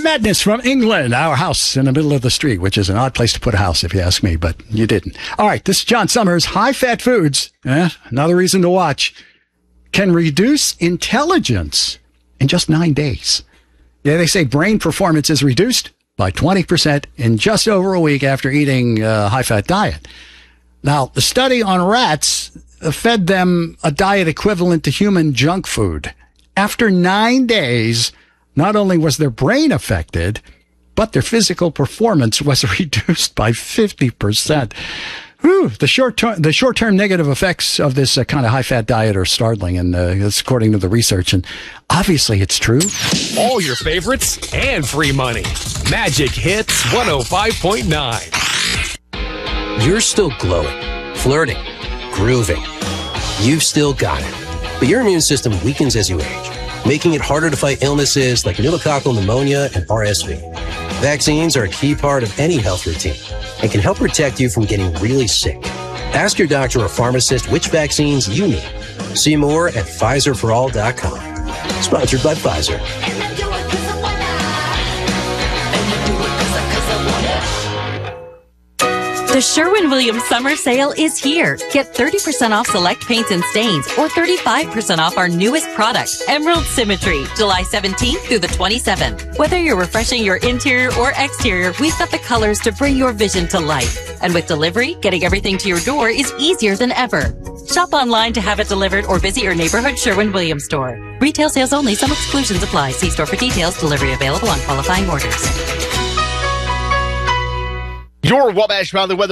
Madness from England, Our House in the Middle of the Street, which is an odd place to put a house if you ask me, but you didn't. All right, this is John Summers. High-fat foods, another reason to watch, can reduce intelligence in just 9 days. Yeah, they say brain performance is reduced by 20% in just over a week after eating a high-fat diet. Now, the study on rats fed them a diet equivalent to human junk food. After 9 days, not only was their brain affected, but their physical performance was reduced by 50%. Whew, the short-term negative effects of this kind of high-fat diet are startling, and it's according to the research, and obviously it's true. All your favorites and free money. Magic Hits 105.9. You're still glowing, flirting, grooving. You've still got it. But your immune system weakens as you age, making it harder to fight illnesses like pneumococcal pneumonia and RSV. Vaccines are a key part of any health routine and can help protect you from getting really sick. Ask your doctor or pharmacist which vaccines you need. See more at PfizerForAll.com. Sponsored by Pfizer. The Sherwin-Williams Summer Sale is here. Get 30% off select paints and stains or 35% off our newest product, Emerald Symmetry, July 17th through the 27th. Whether you're refreshing your interior or exterior, we've got the colors to bring your vision to life. And with delivery, getting everything to your door is easier than ever. Shop online to have it delivered or visit your neighborhood Sherwin-Williams store. Retail sales only. Some exclusions apply. See store for details. Delivery available on qualifying orders. Your Wabash Valley weather